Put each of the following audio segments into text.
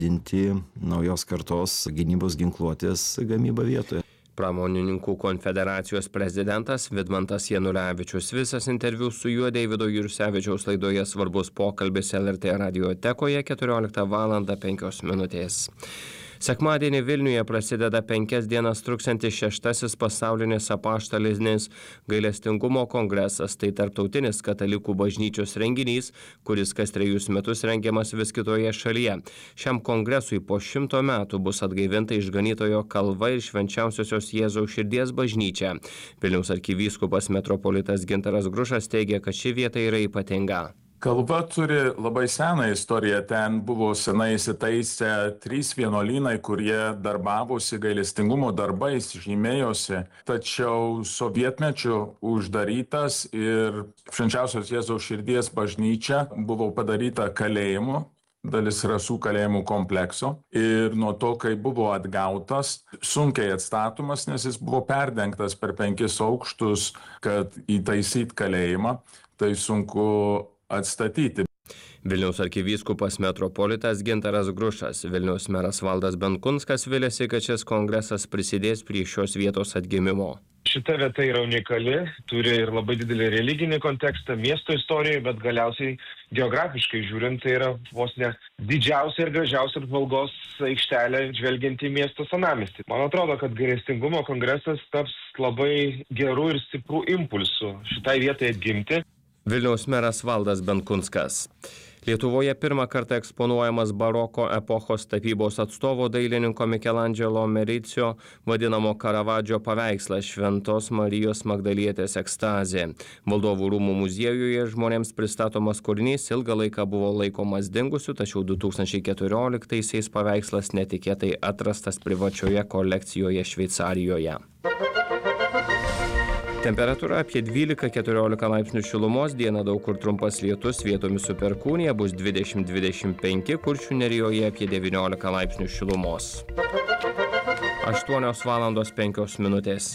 didinti naujos kartos gynybos ginkluotės gamybą vietoje. Pramonininkų konfederacijos prezidentas Vidmantas Janulevičius. Visas interviu su juo Deivido Jursevičiaus laidoje Svarbus pokalbis LRT radiotekoje 14:05. Sekmadienį Vilniuje prasideda 5 dienas truksiantis 6. pasaulinis apaštalinis gailestingumo kongresas. Tai tarptautinis katalikų bažnyčios renginys, kuris kas 3 metus rengiamas vis kitoje šalyje. Šiam kongresui po 100 metų bus atgaivinta Išganytojo kalva ir Švenčiausiosios Jėzaus širdies bažnyčia. Vilniaus arkivyskupas metropolitas Gintaras Grušas teigia, kad ši vieta yra ypatinga. Kalva turi labai seną istoriją. Ten buvo senai įsitaisę 3 vienuolynai, kurie darbavosi gailestingumo darbais, žymėjosi. Tačiau sovietmečiu uždarytas ir Švenčiausios Jėzaus širdies bažnyčia buvo padaryta kalėjimu, dalis rasų kalėjimų komplekso. Ir nuo to, kai buvo atgautas, sunkiai atstatomas, nes jis buvo perdengtas per 5 aukštus, kad įtaisyt kalėjimą. Tai sunku atstatyti. Vilniaus arkivyskupas metropolitas Gintaras Grušas. Vilniaus meras Valdas Benkunskas viliasi, kad šis kongresas prisidės prie šios vietos atgimimo. Šita vieta yra unikali, turi ir labai didelį religinį kontekstą miesto istorijoje, bet galiausiai geografiškai žiūrint, tai yra vos ne didžiausia ir gražiausia apžvalgos aikštelė žvelgiant į miesto senamiestį. Man atrodo, kad gailestingumo kongresas taps labai gerų ir stiprų impulsų šitai vietai atgimti. Vilniaus meras Valdas Benkunskas. Lietuvoje pirmą kartą eksponuojamas baroko epochos tapybos atstovo dailininko Mikelandželo Mericio vadinamo Karavadžio paveikslas Šventos Marijos Magdalietės ekstazė. Valdovų rūmų muziejuje žmonėms pristatomas kūrinys ilgą laiką buvo laikomas dingusiu, tačiau 2014-aisiais paveikslas netikėtai atrastas privačioje kolekcijoje Šveicarijoje. Temperatūra apie 12-14 laipsnių šilumos, dieną daug kur trumpas lietus, vietomis su perkūnija bus 20-25, Kuršių nerijoje apie 19 laipsnių šilumos. 8:05.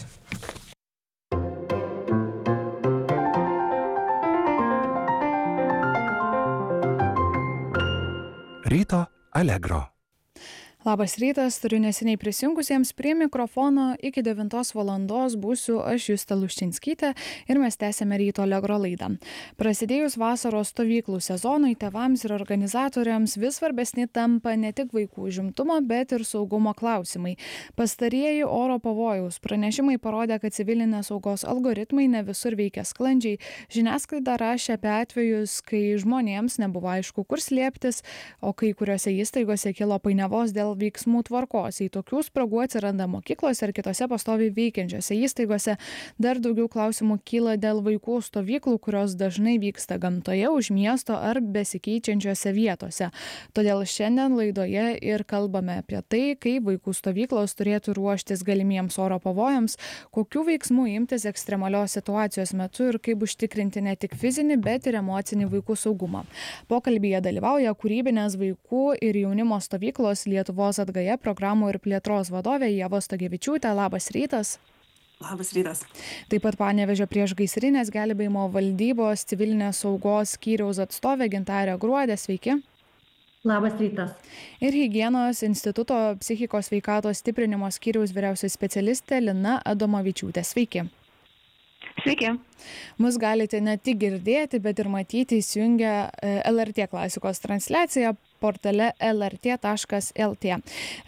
Ryto Allegro. Labas rytas, turiu neseniai prisijungusiems prie mikrofono. Iki 9 valandos būsiu aš Justė Luščinskytė ir mes tęsėme Ryto Allegro laidą. Prasidėjus vasaros stovyklų sezonui, tėvams ir organizatoriams vis svarbesni tampa ne tik vaikų užimtumo, bet ir saugumo klausimai. Pastarieji oro pavojaus pranešimai parodė, kad civilinės saugos algoritmai ne visur veikia sklandžiai. Žiniasklaida rašė apie atvejus, kai žmonėms nebuvo aišku, kur slėptis, o kai kuriuose įstaigose kilo painiavos dėl veiksmų tvarkos. Į tokių spragų atsiranda mokyklose ir kitose pastoviai veikiančiose įstaigose. Dar daugiau klausimų kyla dėl vaikų stovyklų, kurios dažnai vyksta gamtoje, už miesto ar besikeičiančiose vietose. Todėl šiandien laidoje ir kalbame apie tai, kaip vaikų stovyklos turėtų ruoštis galimiems oro pavojams, kokių veiksmų imtis ekstremalios situacijos metu ir kaip užtikrinti ne tik fizinį, bet ir emocinį vaikų saugumą. Pokalbyje dalyvauja kūrybinės vaikų ir jaunimo stovyklos Lietuvos atgaja programų ir plėtros vadovė Ieva Stogevičiūtė. Labas rytas. Labas rytas. Taip pat Panevėžio priešgaisrinės gelbėjimo valdybos civilinės saugos skyriaus atstovė Gintarė Gruodė. Sveiki. Labas rytas. Ir Higienos instituto psichikos sveikatos stiprinimo skyriaus vyriausioji specialistė Lina Adomavičiūtė. Sveiki. Sveiki. Mus galite ne tik girdėti, bet ir matyti įsijungę LRT klasikos transliaciją portale lrt.lt.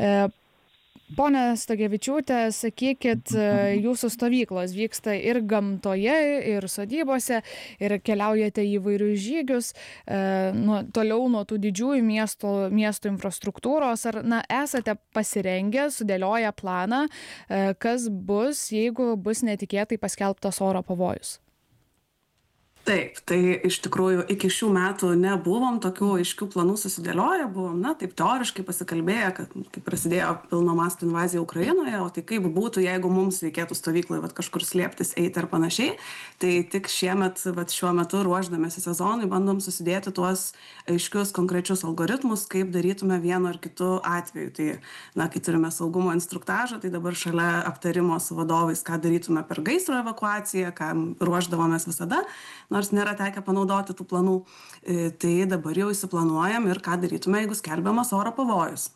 Pone Stogevičiūtė, sakykit, jūsų stovyklos vyksta ir gamtoje, ir sodybose, ir keliaujate į įvairius žygius, toliau nuo tų didžiųjų miestų infrastruktūros. Ar esate pasirengę, sudėlioję planą, kas bus, jeigu bus netikėtai paskelbtas oro pavojus? Taip, tai iš tikrųjų iki šių metų nebuvom tokių aiškių planų susidėlioję, buvom, taip teoriškai pasikalbėję, kad kai prasidėjo pilno masto invazija Ukrainoje, o tai kaip būtų, jeigu mums reikėtų stovyklai kažkur slėptis, eiti ir panašiai. Tai tik šiemet, šiuo metu ruošdamėsi sezonui, bandom susidėti tuos aiškius konkrečius algoritmus, kaip darytume vienu ar kitu atveju. Tai, kai turime saugumo instruktažą, tai dabar šalia aptarimo su vadovais, ką darytume per gaisro evakuaciją, ką ruošdavomės visada, nors nėra tekę panaudoti tų planų, tai dabar jau įsiplanuojam ir ką darytume, jeigu skelbiamas oro pavojus.